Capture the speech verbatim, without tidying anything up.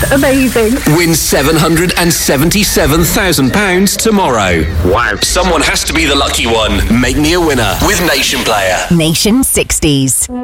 Amazing. Win seven hundred seventy-seven thousand pounds tomorrow. Wow. Someone has to be the lucky one. Make me a winner with Nation Player. Nation sixties.